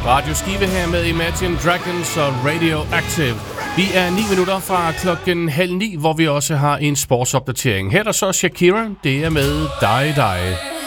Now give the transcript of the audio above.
Radio Skive her med Imagine Dragons og Radioactive. Vi er 9 minutter fra 8:30, hvor vi også har en sportsopdatering. Her er der så Shakira, det er med Die Die.